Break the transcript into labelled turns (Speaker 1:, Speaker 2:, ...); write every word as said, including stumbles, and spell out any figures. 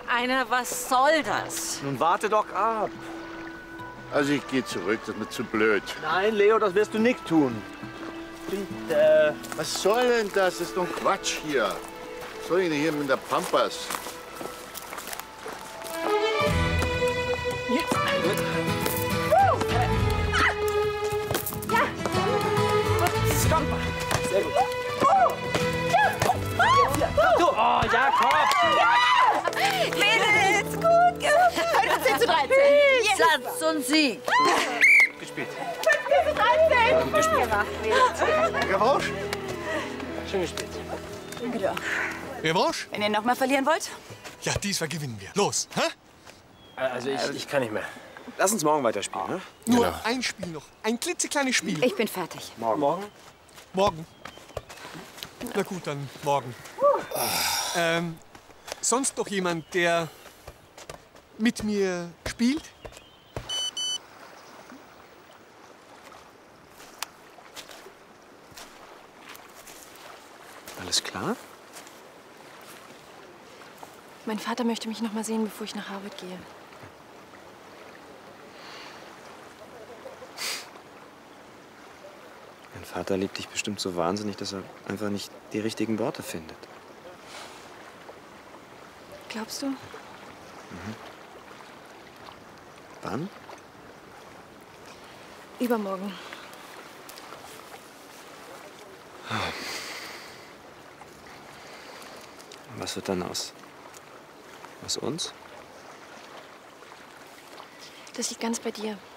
Speaker 1: einer, was soll das?
Speaker 2: Nun warte doch ab.
Speaker 3: Also ich gehe zurück, das ist mir zu blöd.
Speaker 2: Nein, Leo, das wirst du nicht tun. Bitte.
Speaker 3: Was soll denn das? Das ist doch ein Quatsch hier. Was soll ich denn hier mit der Pampas?
Speaker 2: Stomper. Sehr gut. Du, oh, Jakob!
Speaker 4: Mädels, gut gemacht. fünfzehn zu dreizehn. Yes.
Speaker 1: Satz und Sieg.
Speaker 2: Gespielt.
Speaker 4: fünfzehn zu dreizehn.
Speaker 2: Gespielt.
Speaker 3: Revanche?
Speaker 2: Schön gespielt.
Speaker 4: Bitte.
Speaker 5: Revanche?
Speaker 4: Wenn ihr noch mal verlieren wollt?
Speaker 5: Ja, diesmal gewinnen wir. Los, hä?
Speaker 2: Also ich, ich kann nicht mehr. Lass uns morgen weiterspielen, ne?
Speaker 5: Nur
Speaker 3: Genau.
Speaker 5: ein Spiel noch. Ein klitzekleines Spiel.
Speaker 4: Ich bin fertig.
Speaker 2: Morgen. Morgen?
Speaker 5: Morgen. Na gut, dann morgen. Ähm, sonst noch jemand, der mit mir spielt?
Speaker 2: Alles klar?
Speaker 6: Mein Vater möchte mich noch mal sehen, bevor ich nach Harvard gehe.
Speaker 7: Dein Vater liebt dich bestimmt so wahnsinnig, dass er einfach nicht die richtigen Worte findet.
Speaker 6: Glaubst du?
Speaker 7: Mhm. Wann?
Speaker 6: Übermorgen.
Speaker 7: Was wird dann aus? Aus uns?
Speaker 6: Das liegt ganz bei dir.